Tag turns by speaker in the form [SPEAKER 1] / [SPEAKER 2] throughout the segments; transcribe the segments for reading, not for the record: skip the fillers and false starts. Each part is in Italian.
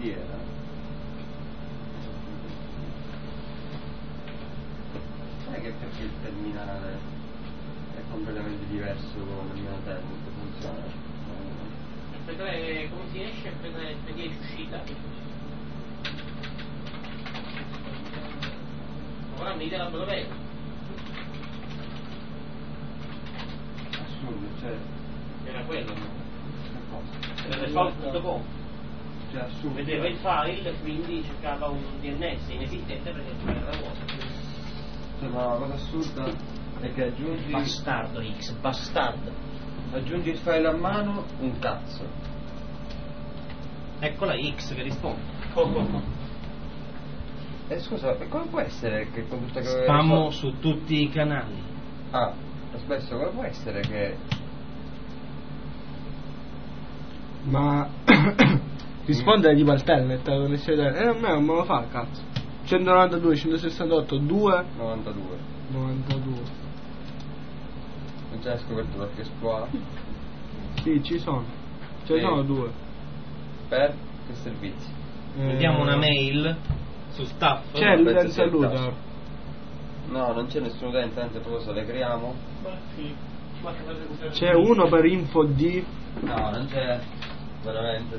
[SPEAKER 1] UID era? Sai che perché il terminale è completamente diverso con il mio terminale funziona?
[SPEAKER 2] Come si esce? Per 10 uscita. Ora mi dà la dov'è?
[SPEAKER 1] Assurdo, cioè...
[SPEAKER 2] Era quello, no?
[SPEAKER 1] Che cosa?
[SPEAKER 2] Era default.com.
[SPEAKER 1] Cioè assurdo.
[SPEAKER 2] Vedeva il file, quindi cercava un DNS inesistente perché il file era vuoto.
[SPEAKER 1] Cioè, ma la cosa assurda è che aggiungi...
[SPEAKER 2] Bastardo X, bastardo.
[SPEAKER 1] Aggiungi il file a mano, un cazzo.
[SPEAKER 2] Eccola X che risponde.
[SPEAKER 1] Scusa, e come può essere che con tutte quelle...
[SPEAKER 2] Spammo su tutti i canali.
[SPEAKER 1] Ah, spesso come può essere che...
[SPEAKER 3] Ma rispondere tipo al telnet, a me non me lo fa, cazzo. 192, 168, 2
[SPEAKER 1] 92.
[SPEAKER 3] 92.
[SPEAKER 1] Non c'è scoperto qualche esploit?
[SPEAKER 3] Sì, ci sono. Ce ne
[SPEAKER 1] Sì.
[SPEAKER 3] sono 2.
[SPEAKER 1] Per che servizi?
[SPEAKER 2] Mandiamo una mail su staff.
[SPEAKER 3] C'è
[SPEAKER 1] penso
[SPEAKER 3] l'utente
[SPEAKER 1] sia il
[SPEAKER 3] saluta.
[SPEAKER 1] caso. No, non c'è nessun utente, anzi proprio se le creiamo.
[SPEAKER 3] C'è uno per info di...
[SPEAKER 1] No, non c'è. Veramente.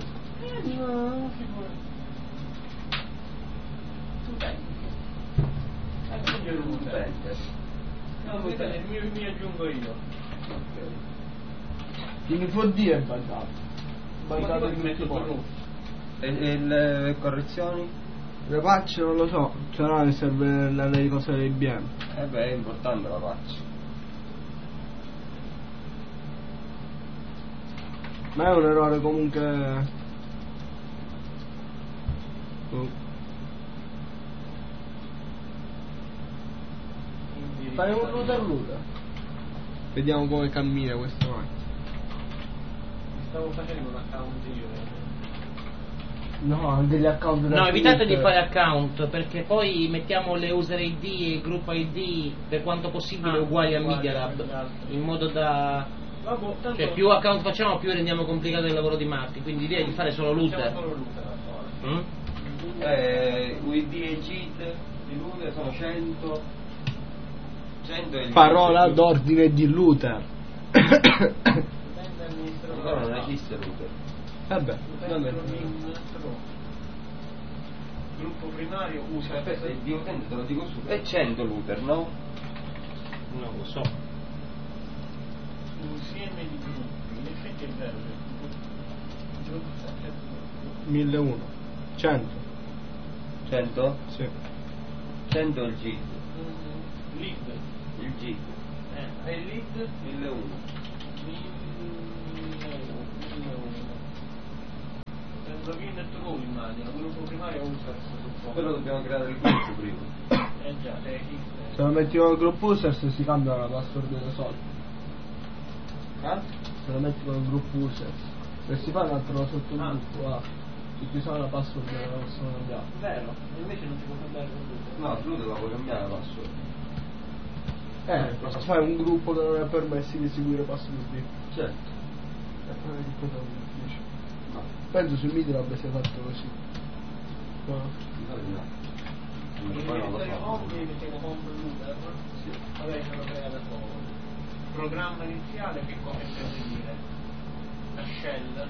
[SPEAKER 1] Utente.
[SPEAKER 2] Mi aggiungo io.
[SPEAKER 3] L'info di è buggato. Buggato in tutti i modi.
[SPEAKER 1] E le correzioni?
[SPEAKER 3] Le patch non lo so, ce l'ho nel server le cose dell'IBM.
[SPEAKER 1] Beh, è importante la patch.
[SPEAKER 3] Ma è un errore comunque. Fai un router. Vediamo come cammina questo macchina.
[SPEAKER 2] Stavo facendo un account io.
[SPEAKER 3] No, degli account
[SPEAKER 2] No, evitate di fare account perché poi mettiamo le user ID e il gruppo ID per quanto possibile uguali a Media Lab, in modo da... Cioè più account facciamo più rendiamo complicato il lavoro di Marti, quindi direi di fare solo l'user.
[SPEAKER 1] UID e JIT di Luther sono 100. 100 è il
[SPEAKER 3] Parola d'ordine di Luther.
[SPEAKER 1] Ancora non esiste Luther.
[SPEAKER 3] Vabbè,
[SPEAKER 2] Gruppo primario usa.
[SPEAKER 1] Aspetta, il utente te lo dico su. È 100 Luther, no?
[SPEAKER 2] Non lo so. Insieme di gruppi, in effetti è vero.
[SPEAKER 3] 1001. 100.
[SPEAKER 1] 100?
[SPEAKER 3] Sì.
[SPEAKER 1] 100 è il JIT.
[SPEAKER 2] Lead.
[SPEAKER 1] Il JIT.
[SPEAKER 2] È il lead
[SPEAKER 1] 1001.
[SPEAKER 2] Login e true immagino, gruppo primario usa
[SPEAKER 1] Però dobbiamo creare il gruppo prima.
[SPEAKER 2] già,
[SPEAKER 3] Se lo metti con il group users si cambia la password da solo. Se lo metti con il group users. Se si fa un altro sottogruppo, se ti sa la password non possono cambiare.
[SPEAKER 2] Vero, invece non si può cambiare il gruppo.
[SPEAKER 1] No, Luther la puoi cambiare la password.
[SPEAKER 3] Fai un gruppo che non è permessi di seguire password.
[SPEAKER 1] Certo.
[SPEAKER 3] Che cosa dici?
[SPEAKER 1] No.
[SPEAKER 3] Penso sul Media Lab sia fatto così. No.
[SPEAKER 1] Poi non lo so.
[SPEAKER 2] Home mettiamo home router,
[SPEAKER 1] Sì.
[SPEAKER 2] vabbè ce lo crea da poco. Programma iniziale che cosa intende dire? La shell.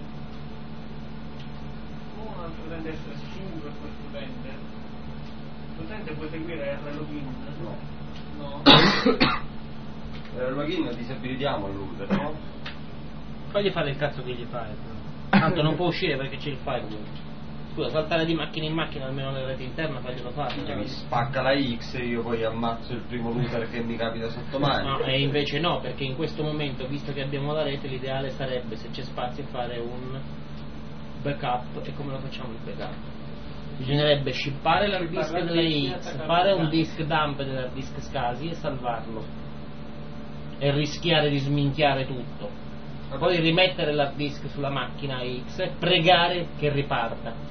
[SPEAKER 2] Un altro utente essere su per questo utente. L'utente può eseguire R-Login? No.
[SPEAKER 1] Il login disabilitiamo il Luther, no?
[SPEAKER 2] Fagli fare il cazzo che gli fai. Tanto non può uscire perché c'è il firewall. Scusa, saltare di macchina in macchina almeno nella rete interna, faglielo fare.
[SPEAKER 1] Cioè, mi spacca la X e io poi ammazzo il primo Luther che mi capita sotto mano.
[SPEAKER 2] No, e invece no, perché in questo momento, visto che abbiamo la rete, l'ideale sarebbe, se c'è spazio, fare un backup. E come lo facciamo il backup? Bisognerebbe shippare l'hard disk delle X, fare un disk dump dell'hard disk SCSI e salvarlo. E rischiare di sminchiare tutto. Poi rimettere l'hard disk sulla macchina X e pregare che riparta.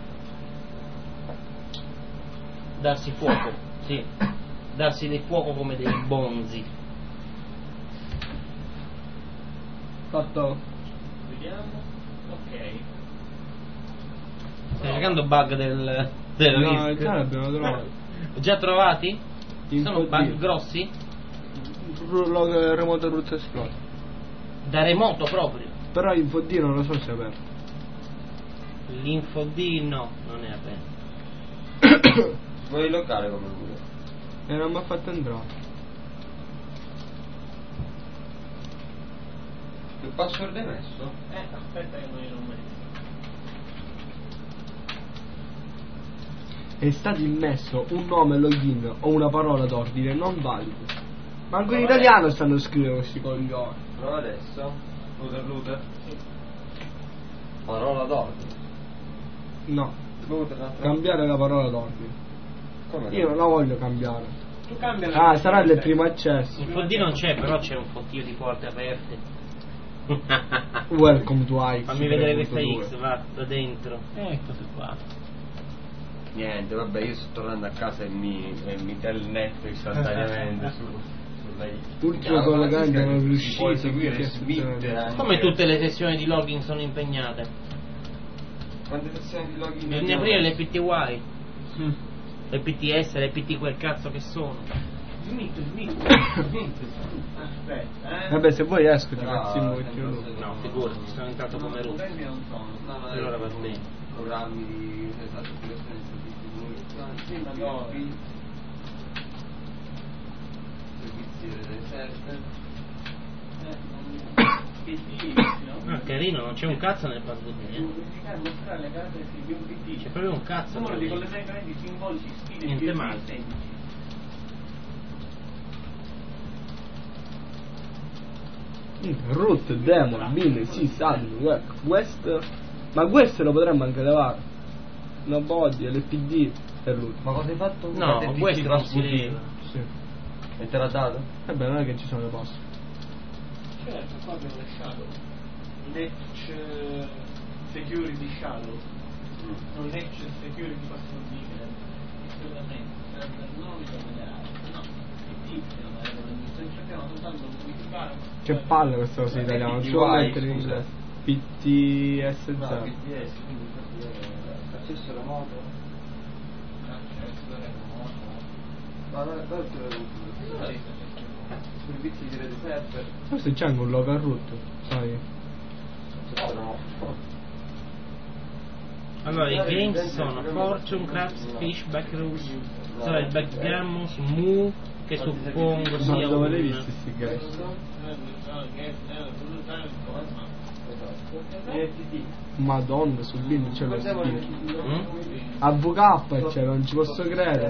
[SPEAKER 2] Darsi fuoco, sì. Darsi del fuoco come dei bonzi.
[SPEAKER 3] Fatto.
[SPEAKER 2] Vediamo. Ok. Stai cercando bug del
[SPEAKER 3] No, il
[SPEAKER 2] risk?
[SPEAKER 3] cane abbiamo trovato.
[SPEAKER 2] Già trovati? Sono
[SPEAKER 3] Info
[SPEAKER 2] bug
[SPEAKER 3] D.
[SPEAKER 2] grossi?
[SPEAKER 3] Remoto root exploit.
[SPEAKER 2] Da remoto proprio.
[SPEAKER 3] Però info D non lo so se è aperto.
[SPEAKER 2] L'info D no, non è aperto.
[SPEAKER 1] Vuoi loggare come lui?
[SPEAKER 3] E non mi ha fatto entrare.
[SPEAKER 1] Che password hai messo?
[SPEAKER 2] Aspetta che non me
[SPEAKER 3] È stato immesso un nome login o una parola d'ordine non valido. Ma anche in italiano stanno scrivendo questi coglioni.
[SPEAKER 1] Prova adesso. Looter. Parola d'ordine.
[SPEAKER 3] No,
[SPEAKER 1] Looter.
[SPEAKER 3] cambiare la parola d'ordine.
[SPEAKER 1] Come?
[SPEAKER 3] Io non la voglio cambiare.
[SPEAKER 2] Tu cambia
[SPEAKER 3] Ah, sarà il primo accesso.
[SPEAKER 2] Info D non c'è, però c'è un fottio di porte aperte.
[SPEAKER 3] Welcome to X.
[SPEAKER 2] Fammi vedere questa
[SPEAKER 3] 3.2.
[SPEAKER 2] X, va da dentro. Eccoci qua.
[SPEAKER 1] Niente, vabbè, io sto tornando a casa e mi dà il net istantaneamente sulla X.
[SPEAKER 3] Ultimo collegante non
[SPEAKER 1] Si
[SPEAKER 3] riuscito.
[SPEAKER 1] può seguire
[SPEAKER 3] perché
[SPEAKER 1] Smith
[SPEAKER 3] succede?
[SPEAKER 1] anche.
[SPEAKER 2] Come tutte le sessioni di login sono impegnate.
[SPEAKER 1] Quante sessioni di login?
[SPEAKER 2] Bisogna aprire le PTY, le PTS, le PT quel cazzo che sono. Aspetta,
[SPEAKER 3] Vabbè, se vuoi esco ti
[SPEAKER 1] No,
[SPEAKER 3] cazzi un
[SPEAKER 1] sempre
[SPEAKER 3] pochettino.
[SPEAKER 1] lo
[SPEAKER 2] No, figurati, sono entrato come root.
[SPEAKER 1] No,
[SPEAKER 2] Per ora va bene.
[SPEAKER 1] Programmi di esatto, applicazioni di servizi di comunicazione, servizi dei server.
[SPEAKER 2] Ah, carino, non c'è un cazzo nel password. C'è proprio un cazzo.
[SPEAKER 4] Numero di
[SPEAKER 2] proprio.
[SPEAKER 4] collegamenti simbolici, sfide
[SPEAKER 2] Niente
[SPEAKER 4] e
[SPEAKER 2] male.
[SPEAKER 4] semplici.
[SPEAKER 3] Root, demon, bin, sysadmin, work, quest. Ma questo lo potremmo anche levare. No body, LPD e root.
[SPEAKER 1] Ma cosa hai fatto?
[SPEAKER 2] No,
[SPEAKER 1] Fate
[SPEAKER 2] questo
[SPEAKER 1] PT
[SPEAKER 2] non si
[SPEAKER 1] password.
[SPEAKER 2] leva.
[SPEAKER 3] Sì.
[SPEAKER 1] E te l'ha dato?
[SPEAKER 3] Vabbè, non è che ci sono le poste.
[SPEAKER 4] Certo, qua abbiamo le shadow. Netch security shadow. Non netch security password different. Assolutamente. Sarebbe non ricordato. No, è difficile, ma cerchiamo soltanto di modificare.
[SPEAKER 3] Che palle questa cosa in italiano, non ci vuole mettere in inglese. PTS0.
[SPEAKER 1] No, PTS, quindi accesso remoto. Servizi di rete server.
[SPEAKER 3] Forse c'è anche un local root, sai?
[SPEAKER 1] No.
[SPEAKER 2] Allora, i games sono Fortune, Craps, Fish, Backrooms, sarà il Backgammon, Moo, che suppongo
[SPEAKER 3] Ma
[SPEAKER 2] sia
[SPEAKER 3] dove l'hai
[SPEAKER 2] un...
[SPEAKER 3] visti sti guys? Madonna, sul bin c'è lo speak. AVK c'è, non ci posso credere.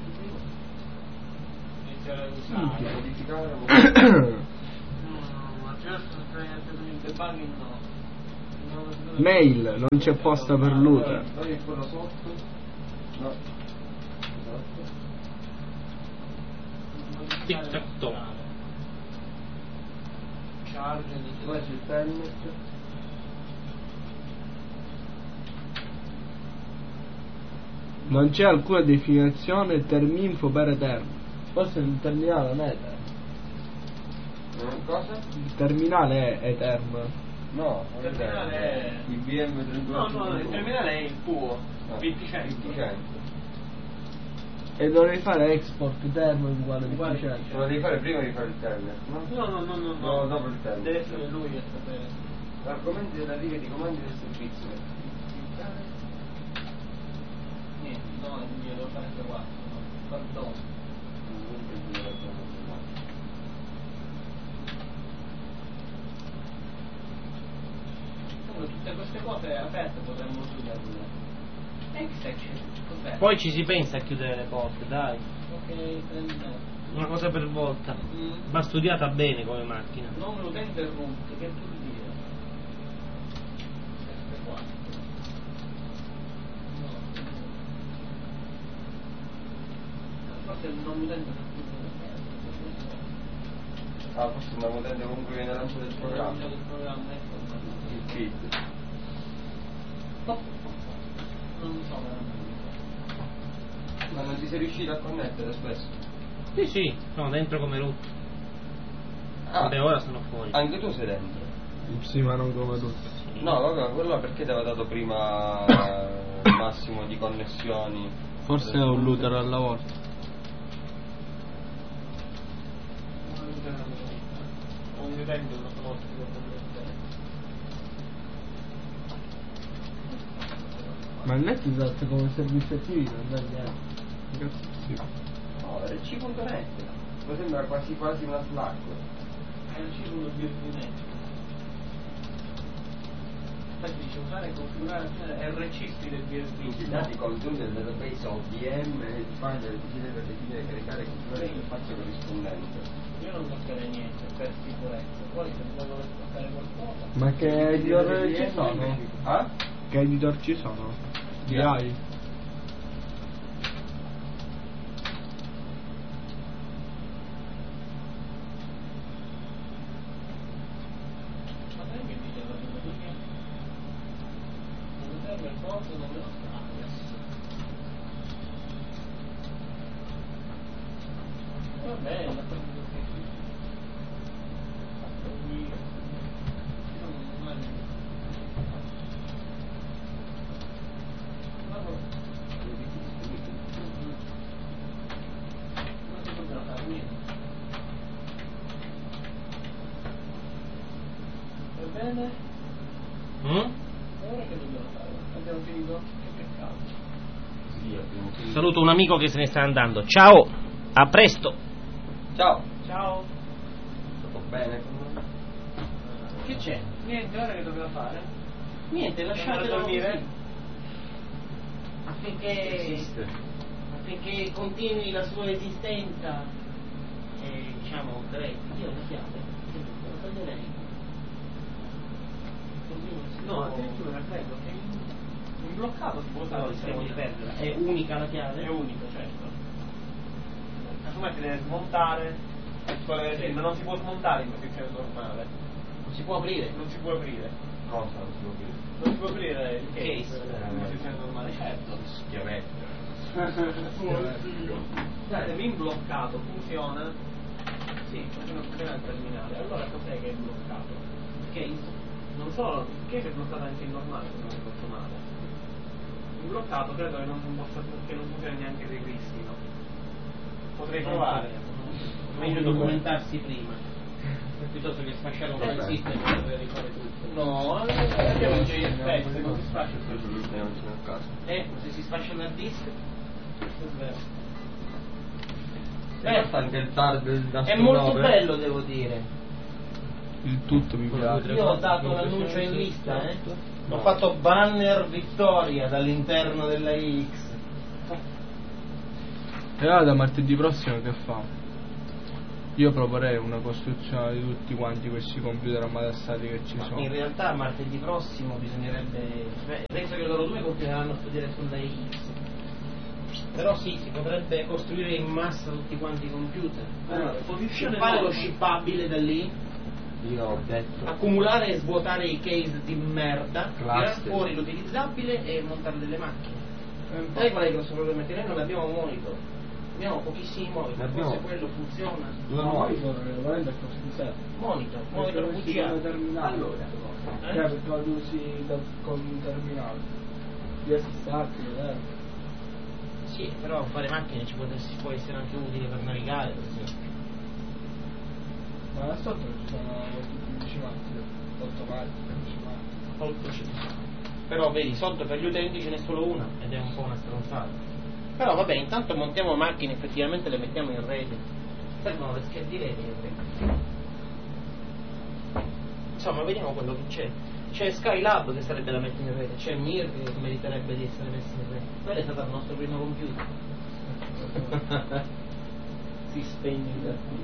[SPEAKER 3] Mail, non c'è posta per looter.
[SPEAKER 1] Quello sotto. No. Esatto.
[SPEAKER 2] Tic tac toe.
[SPEAKER 1] Poi c'è il telnet.
[SPEAKER 3] Non c'è alcuna definizione terminfo per eterno. Forse il terminale non è eterno.
[SPEAKER 1] Cosa?
[SPEAKER 3] Il terminale è eterno.
[SPEAKER 1] No,
[SPEAKER 4] Il terminale è...
[SPEAKER 1] il BM32.
[SPEAKER 4] No, il terminale è il tuo.
[SPEAKER 1] No,
[SPEAKER 4] 20
[SPEAKER 3] E dovrei fare export eterno uguale a
[SPEAKER 4] Uguale
[SPEAKER 3] 20.
[SPEAKER 1] Lo devi fare prima di fare il telnet, no?
[SPEAKER 4] No,
[SPEAKER 1] dopo il telnet.
[SPEAKER 4] deve essere lui a sapere.
[SPEAKER 1] Argomenti della riga di comandi del servizio.
[SPEAKER 4] Niente, no, io devo fare anche qua. Perdono. Tutte queste cose aperte potremmo studiarle. Extraction, cos'è?
[SPEAKER 2] Poi ci si pensa a chiudere le porte, dai.
[SPEAKER 4] Ok, prende.
[SPEAKER 2] Una cosa per volta. Va studiata bene come macchina.
[SPEAKER 4] Nome utente root, che vuol dire? Queste qua. No. Forse il nome utente
[SPEAKER 1] Ah, forse una potente comunque viene lanciato il programma.
[SPEAKER 4] del programma, ecco.
[SPEAKER 1] Il feed.
[SPEAKER 4] Non so veramente.
[SPEAKER 1] Ma non ti sei riuscito a connettere spesso?
[SPEAKER 2] Sì, sì, sono dentro come root.
[SPEAKER 1] Ah,
[SPEAKER 2] Vabbè, ora sono fuori.
[SPEAKER 1] anche tu sei dentro.
[SPEAKER 3] Sì, ma non come tutti.
[SPEAKER 1] No, vabbè, quello perché ti aveva dato prima massimo di connessioni.
[SPEAKER 3] Forse è un router alla volta.
[SPEAKER 4] Un utente una volta che
[SPEAKER 3] Ma il net esatto come servizi attivi non dà niente. Cazzo sì.
[SPEAKER 1] No, RC.net. Mi sembra quasi una Slack.
[SPEAKER 4] è il ciclo di net. Infatti dice usare e configurare RC stile BSD.
[SPEAKER 1] I dati contenuti nel database OVM e file del decidere per definire, caricare e configurare l'interfaccia corrispondente.
[SPEAKER 4] Io non toccherei niente per sicurezza. Poi se vuoi voler toccare qualcosa.
[SPEAKER 3] Ma che editor ci sono?
[SPEAKER 1] Ah?
[SPEAKER 3] Che editor ci sono? Di AI?
[SPEAKER 4] Ma sai che dice la filosofia? Non serve il corso, non me lo scambia. Va bene, la filosofia qui. Va bene? Ora che dobbiamo fare? Abbiamo finito? Che peccato.
[SPEAKER 1] Sì, abbiamo finito.
[SPEAKER 2] Saluto un amico che se ne sta andando. Ciao, a presto.
[SPEAKER 1] Ciao.
[SPEAKER 4] Ciao.
[SPEAKER 1] Tutto bene?
[SPEAKER 2] Che c'è?
[SPEAKER 4] Niente, ora che dobbiamo fare?
[SPEAKER 2] Niente, lasciatelo
[SPEAKER 4] dormire?
[SPEAKER 2] così. Affinché
[SPEAKER 1] Esiste.
[SPEAKER 2] affinché continui la sua esistenza, diciamo, corretta. Io la chiave, lo taglierei.
[SPEAKER 4] No, addirittura credo che in bloccato si può usare
[SPEAKER 2] No,
[SPEAKER 4] il
[SPEAKER 2] rischiamo di
[SPEAKER 4] segno.
[SPEAKER 2] perderla. È unica la chiave?
[SPEAKER 4] È unico, certo. Insomma si deve smontare, ma non si può smontare in posizione normale.
[SPEAKER 2] Non si può aprire.
[SPEAKER 4] Non si può aprire.
[SPEAKER 1] Cosa non si può dire?
[SPEAKER 4] Non si può aprire il
[SPEAKER 2] Case.
[SPEAKER 4] in posizione normale, certo.
[SPEAKER 1] Schiavette.
[SPEAKER 4] Se in bloccato funziona, sì, funziona il terminale. Allora cos'è che è bloccato?
[SPEAKER 2] Il case?
[SPEAKER 4] Non solo, il case è bloccato anche in normale, se non ricordo male. In bloccato credo che non funzioni neanche il ripristino. Potrei provare.
[SPEAKER 2] Meglio documentarsi prima. Piuttosto che sfasciare un file system e dover rifare tutto.
[SPEAKER 4] No, abbiamo il JFS, se non si sfascia il
[SPEAKER 1] Non ce n'è a casa.
[SPEAKER 2] Se si sfascia l'hard disk?
[SPEAKER 4] È vero.
[SPEAKER 1] Basta anche il TAR del
[SPEAKER 2] È molto bello, devo dire.
[SPEAKER 3] Il tutto mi piace.
[SPEAKER 2] Io ho dato l'annuncio in lista, Ho fatto banner vittoria dall'interno della X.
[SPEAKER 3] E allora da martedì prossimo che fa? Io proporrei una costruzione di tutti quanti questi computer ammassati che ci sono.
[SPEAKER 2] In realtà martedì prossimo bisognerebbe. Penso che loro due continueranno a studiare sulla X. Però sì, si potrebbe costruire in massa tutti quanti i computer. Fare lo shippabile da lì,
[SPEAKER 1] Io ho detto.
[SPEAKER 2] accumulare e svuotare i case di merda, tirare
[SPEAKER 1] Cluster.
[SPEAKER 2] fuori l'utilizzabile e montare delle macchine. Sai qual è il grosso problema? Che noi non abbiamo monitor. Abbiamo pochissimi monitor,
[SPEAKER 1] Ne abbiamo-
[SPEAKER 2] forse quello funziona.
[SPEAKER 1] Due nuovi.
[SPEAKER 3] Veramente cosa di sé.
[SPEAKER 2] Monitor VGA.
[SPEAKER 3] terminale.
[SPEAKER 2] Allora,
[SPEAKER 3] Cioè perché lo usi con un terminale. DSSH, vedere.
[SPEAKER 2] Sì, però fare macchine può essere anche utile per navigare, per esempio.
[SPEAKER 3] Ma là sotto ci sono tutti 15 matti, 8 matti, 15 matti.
[SPEAKER 2] Però vedi, sotto per gli utenti ce n'è solo una ed è un po' una stronzata. Però vabbè, intanto montiamo macchine, effettivamente le mettiamo in rete. Servono le schede di rete in rete. Insomma, vediamo quello che c'è. C'è Skylab che sarebbe da mettere in rete, c'è Mir che meriterebbe di essere messo in rete. Quello è stato il nostro primo computer. Si spegne da qui.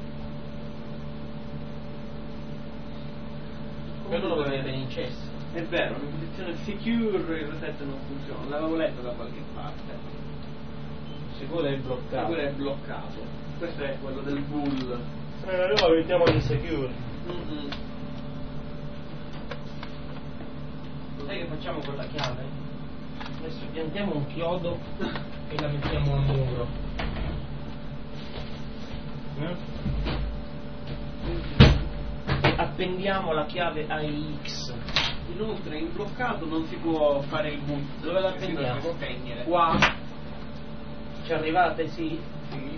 [SPEAKER 2] Quello lo vorrei bene in cesso.
[SPEAKER 4] È vero, in posizione secure il reset non funziona, l'avevo letto da qualche parte.
[SPEAKER 2] Sicuro è bloccato.
[SPEAKER 4] Sicuro è bloccato. Questo è quello del bull.
[SPEAKER 2] Noi lo mettiamo in secure. Sai che facciamo con la chiave? Adesso piantiamo un chiodo e la mettiamo al muro. E appendiamo la chiave AIX
[SPEAKER 4] Inoltre in bloccato non si può fare il boot.
[SPEAKER 2] Dove la
[SPEAKER 4] si deve
[SPEAKER 2] prendiamo?
[SPEAKER 4] spegnere.
[SPEAKER 2] Qua. Ci arrivate, sì?
[SPEAKER 4] Sì.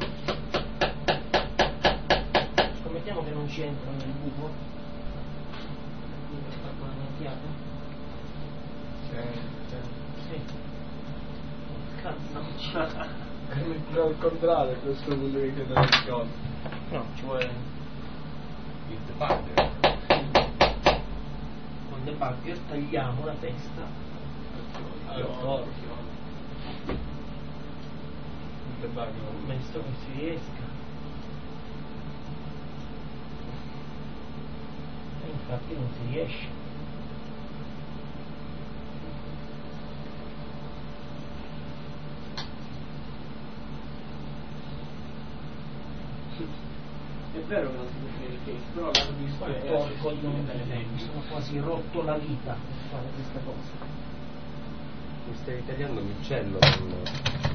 [SPEAKER 2] Scommettiamo che non ci entrano nel buco. Quindi sta con la minchiata. Sì. Cazzo.
[SPEAKER 3] al contrario, questo vuol dire che non è cosa.
[SPEAKER 2] No, ci vuole
[SPEAKER 1] Il debugger.
[SPEAKER 2] con debugger tagliamo la testa.
[SPEAKER 3] Allora, il debugger.
[SPEAKER 2] Penso che si riesca. E infatti non si riesce.
[SPEAKER 4] È vero che non si può finire il case, però l'hanno visto e
[SPEAKER 2] Porco mi sono quasi rotto la vita per fare questa cosa.
[SPEAKER 1] Mi stai tagliando l'uccello con